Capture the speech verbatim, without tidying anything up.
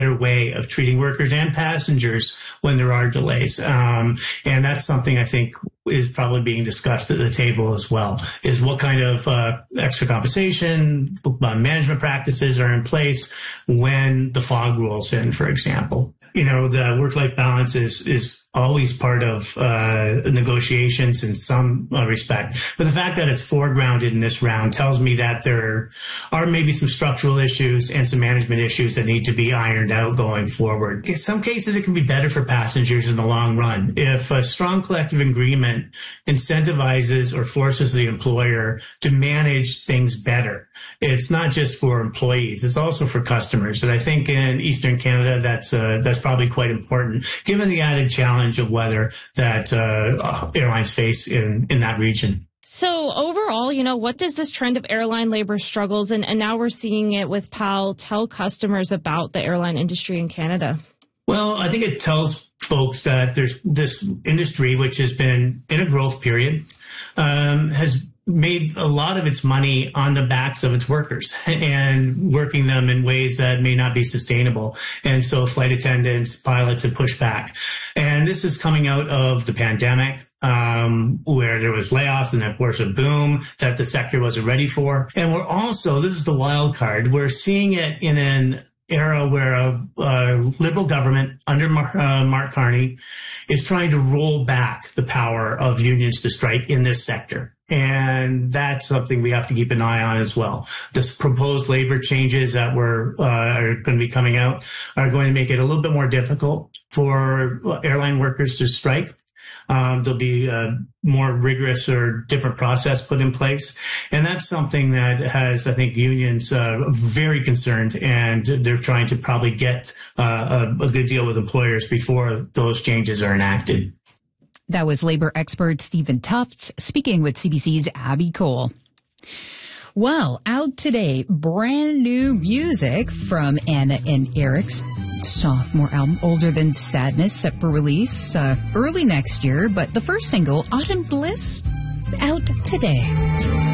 way of treating workers and passengers when there are delays. Um, and that's something I think is probably being discussed at the table as well, is what kind of uh, extra compensation, uh, management practices are in place when the fog rolls in, for example. You know, the work-life balance is, is always part of uh, negotiations in some uh, respect. But the fact that it's foregrounded in this round tells me that there are maybe some structural issues and some management issues that need to be ironed out going forward. In some cases, it can be better for passengers in the long run. If a strong collective agreement incentivizes or forces the employer to manage things better, it's not just for employees, it's also for customers. And I think in Eastern Canada, that's uh, that's probably quite important, given the added challenge of weather that uh, airlines face in, in that region. So overall, you know, what does this trend of airline labor struggles, and, and now we're seeing it with P A L, tell customers about the airline industry in Canada? Well, I think it tells folks that there's this industry, which has been in a growth period, um, has made a lot of its money on the backs of its workers and working them in ways that may not be sustainable. And so flight attendants, pilots have pushed back. And this is coming out of the pandemic, um, where there was layoffs and of course a boom that the sector wasn't ready for. And we're also, this is the wild card, we're seeing it in an era where a, a Liberal government under Mar- uh, Mark Carney is trying to roll back the power of unions to strike in this sector. And that's something we have to keep an eye on as well. This proposed labor changes that were uh, are going to be coming out are going to make it a little bit more difficult for airline workers to strike. Um, there'll be a more rigorous or different process put in place. And that's something that has, I think, unions uh, very concerned, and they're trying to probably get uh, a, a good deal with employers before those changes are enacted. That was labor expert Stephen Tufts speaking with C B C's Abby Cole. Well, out today, brand new music from Anna and Eric's sophomore album, Older Than Sadness, set for release uh, early next year. But the first single, Autumn Bliss, out today.